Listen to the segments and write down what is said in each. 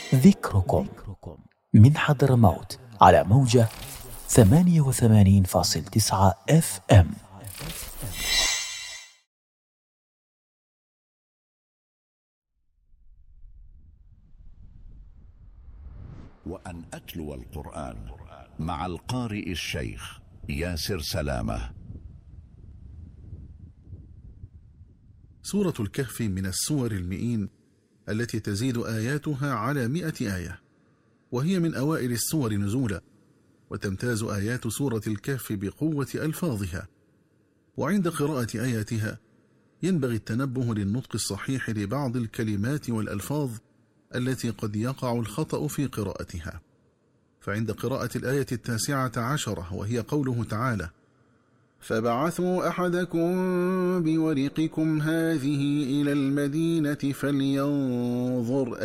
ذكركم من حضرموت على موجة 88.9 FM. وأن أتلو القرآن مع القارئ الشيخ ياسر سلامة. سورة الكهف من السور المئين التي تزيد آياتها على 100 آية، وهي من أوائل السور نزولا، وتمتاز آيات سورة الكهف بقوة ألفاظها. وعند قراءة آياتها ينبغي التنبه للنطق الصحيح لبعض الكلمات والألفاظ التي قد يقع الخطأ في قراءتها. فعند قراءة الآية 19 وهي قوله تعالى: فبعثوا أحدكم بورقكم هذه إلى المدينة فلينظر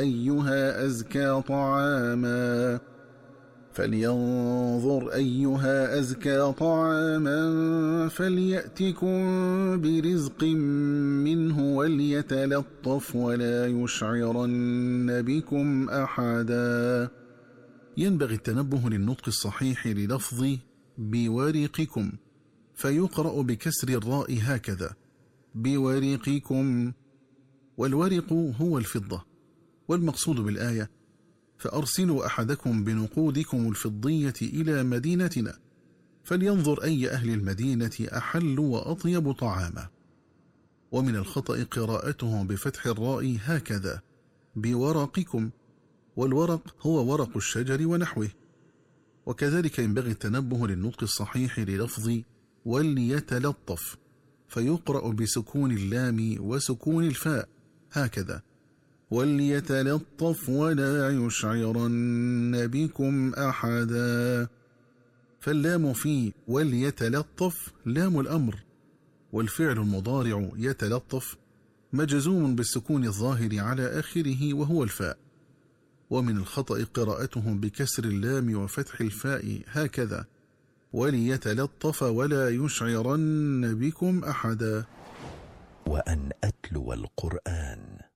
أيها أزكى طعاما فليأتكم برزق منه وليتلطف ولا يشعرن بكم أحدا. ينبغي التنبه للنطق الصحيح للفظ بورقكم، فيقرأ بكسر الراء هكذا: بورقكم. والورق هو الفضة، والمقصود بالآية: فأرسلوا أحدكم بنقودكم الفضية إلى مدينتنا فلينظر أي أهل المدينة أحل وأطيب طعاما. ومن الخطأ قراءته بفتح الراء هكذا: بورقكم، والورق هو ورق الشجر ونحوه. وكذلك ينبغي التنبه للنطق الصحيح للفظ وليتلطف، فيقرأ بسكون اللام وسكون الفاء هكذا: وليتلطف ولا يشعرن بكم أحدا. فاللام في وليتلطف لام الأمر، والفعل المضارع يتلطف مجزوم بالسكون الظاهر على آخره وهو الفاء. ومن الخطأ قراءتهم بكسر اللام وفتح الفاء هكذا: وليتلطف ولا يشعرن بكم أحدا. وأن أتلو القرآن